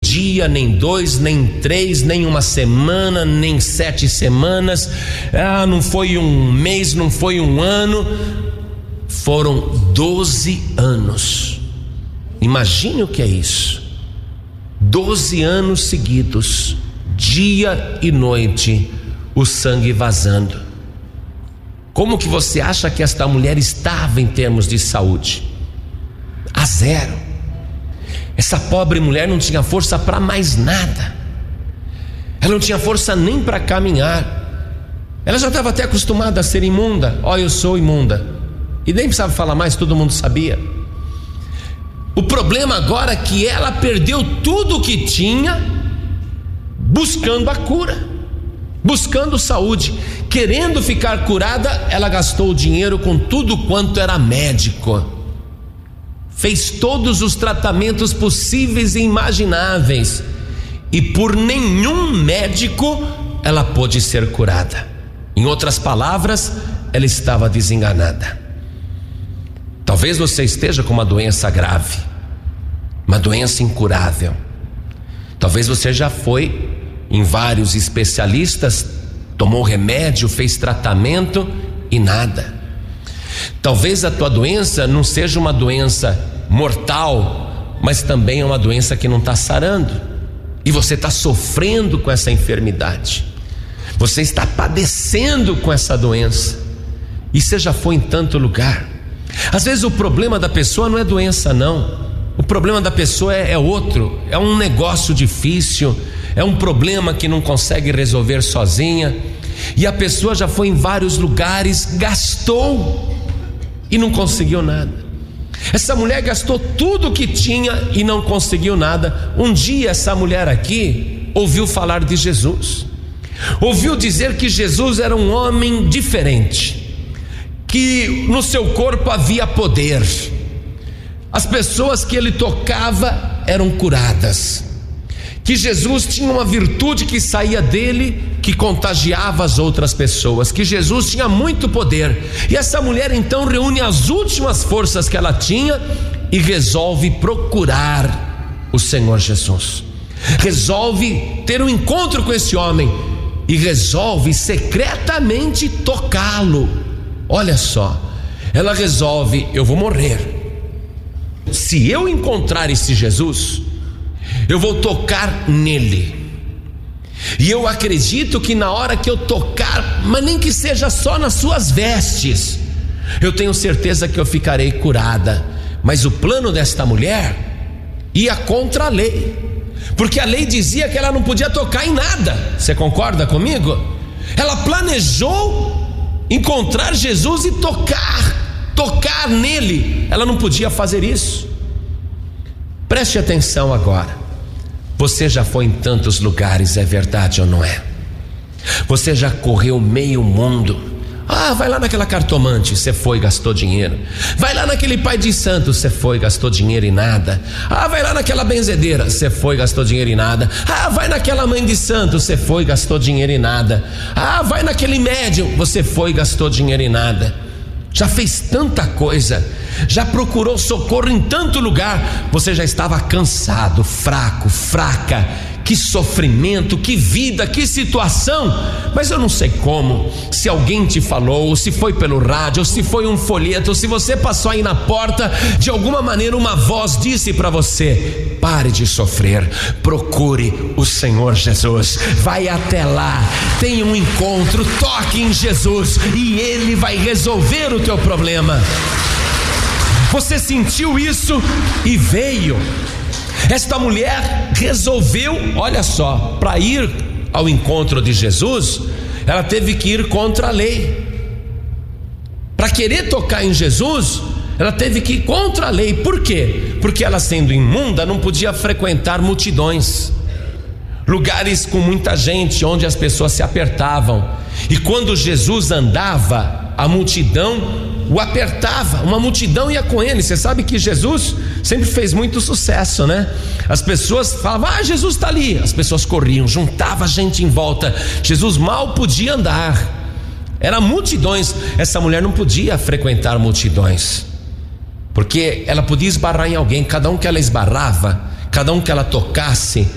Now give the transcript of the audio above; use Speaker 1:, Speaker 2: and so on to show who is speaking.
Speaker 1: dia, nem 2, nem 3, nem uma semana, nem 7 semanas, não foi um mês, não foi um ano, foram 12 anos. Imagine o que é isso. 12 anos seguidos, dia e noite, o sangue vazando. Como que você acha que esta mulher estava em termos de saúde? A zero. Essa pobre mulher não tinha força para mais nada. Ela não tinha força nem para caminhar. Ela já estava até acostumada a ser imunda. Eu sou imunda. E nem precisava falar mais, todo mundo sabia. O problema agora é que ela perdeu tudo o que tinha buscando a cura, buscando saúde, querendo ficar curada. Ela gastou o dinheiro com tudo quanto era médico, fez todos os tratamentos possíveis e imagináveis, e por nenhum médico ela pôde ser curada. Em outras palavras, ela estava desenganada. Talvez você esteja com uma doença grave, uma doença incurável. Talvez você já foi em vários especialistas, tomou remédio, fez tratamento e nada. Talvez a tua doença não seja uma doença mortal, mas também é uma doença que não está sarando, e você está sofrendo com essa enfermidade, você está padecendo com essa doença, e você já foi em tanto lugar. Às vezes o problema da pessoa não é doença, não. O problema da pessoa é outro, é um negócio difícil, é um problema que não consegue resolver sozinha, e a pessoa já foi em vários lugares, gastou e não conseguiu nada. Essa mulher gastou tudo o que tinha e não conseguiu nada. Um dia essa mulher aqui ouviu falar de Jesus, ouviu dizer que Jesus era um homem diferente, que no seu corpo havia poder, as pessoas que ele tocava eram curadas, que Jesus tinha uma virtude que saía dele, que contagiava as outras pessoas, que Jesus tinha muito poder. E essa mulher então reúne as últimas forças que ela tinha e resolve procurar o Senhor Jesus, resolve ter um encontro com esse homem e resolve secretamente tocá-lo. Olha só, ela resolve: eu vou morrer, se eu encontrar esse Jesus, eu vou tocar nele, e eu acredito que na hora que eu tocar, mas nem que seja só nas suas vestes, eu tenho certeza que eu ficarei curada. Mas o plano desta mulher ia contra a lei, porque a lei dizia que ela não podia tocar em nada. Você concorda comigo? Ela planejou encontrar Jesus e tocar nele. Ela não podia fazer isso. Preste atenção agora. Você já foi em tantos lugares, é verdade ou não é? Você já correu meio mundo. Vai lá naquela cartomante, você foi, gastou dinheiro. Vai lá naquele pai de santo, você foi, gastou dinheiro e nada. Vai lá naquela benzedeira, você foi, gastou dinheiro e nada. Vai naquela mãe de santo, você foi, gastou dinheiro e nada. Vai naquele médium, você foi, gastou dinheiro e nada. Já fez tanta coisa, já procurou socorro em tanto lugar, você já estava cansado, fraco, fraca. Que sofrimento, que vida, que situação. Mas eu não sei como, se alguém te falou, ou se foi pelo rádio, ou se foi um folheto, ou se você passou aí na porta, de alguma maneira uma voz disse para você: pare de sofrer, procure o Senhor Jesus, vai até lá, tenha um encontro, toque em Jesus e Ele vai resolver o teu problema. Você sentiu isso e veio. Esta mulher resolveu, olha só, para ir ao encontro de Jesus, ela teve que ir contra a lei. Para querer tocar em Jesus, ela teve que ir contra a lei. Por quê? Porque ela, sendo imunda, não podia frequentar multidões, lugares com muita gente, onde as pessoas se apertavam. E quando Jesus andava, a multidão o apertava, uma multidão ia com ele. Você sabe que Jesus sempre fez muito sucesso, né? As pessoas falavam: Jesus está ali, as pessoas corriam, juntava gente em volta. Jesus mal podia andar, era multidões. Essa mulher não podia frequentar multidões, porque ela podia esbarrar em alguém. Cada um que ela esbarrava, cada um que ela tocasse,